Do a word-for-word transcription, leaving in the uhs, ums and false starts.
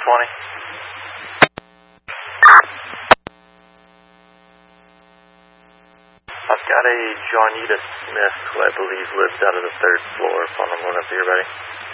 twenty. I've got a Johnita Smith, who I believe lives out of the third floor. Phone number whenever you're ready.